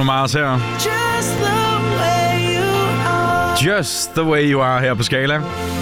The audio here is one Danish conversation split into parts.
Mars her. Just the way you are her på Skala.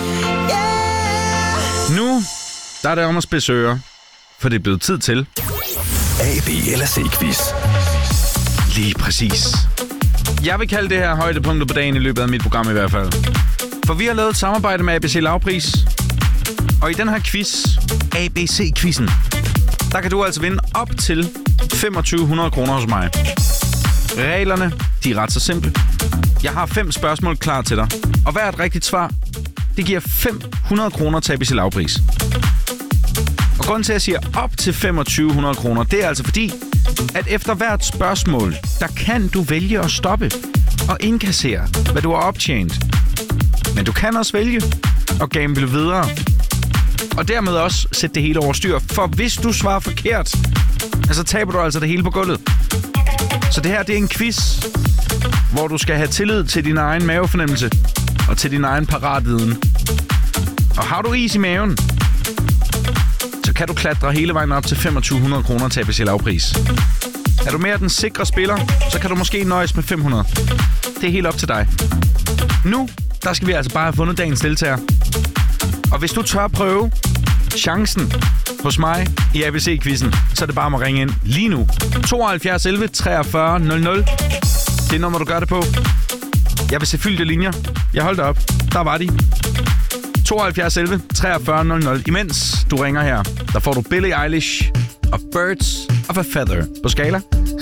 Nu der er det om at spidse ører, for det er blevet tid til A, B eller C-quiz. Lige præcis. Jeg vil kalde det her højdepunktet på dagen i løbet af mit program i hvert fald. For vi har lavet et samarbejde med ABC Lavpris. Og i den her quiz, ABC-quizzen, der kan du altså vinde op til 2500 kroner hos mig. Reglerne, de er ret så simple. Jeg har 5 spørgsmål klar til dig. Og hvert rigtigt svar, det giver 500 kroner til ABC Lavpris. Og grunden til, at jeg siger op til 2500 kroner, det er altså fordi, at efter hvert spørgsmål, der kan du vælge at stoppe og indkassere, hvad du har optjent. Men du kan også vælge at gamble videre. Og dermed også sætte det hele over styr. For hvis du svarer forkert, så taber du altså det hele på gulvet. Så det her, det er en quiz, hvor du skal have tillid til din egen mavefornemmelse og til din egen paratviden. Og har du is i maven, så kan du klatre hele vejen op til 2500 kroner til ABC Lavpris. Er du mere den sikre spiller, så kan du måske nøjes med 500. Det er helt op til dig. Nu, der skal vi altså bare have fundet dagens deltager. Og hvis du tør prøve chancen hos mig i ABC-quizzen, så er det bare at ringe ind lige nu. 72 11 43 00. Det er nummer, du gør det på. Jeg vil se fyldte linjer. Jeg holdt op. Der var de. 72 11 43 00. Imens du ringer her, der får du Billie Eilish og Birds of a Feather på Skala.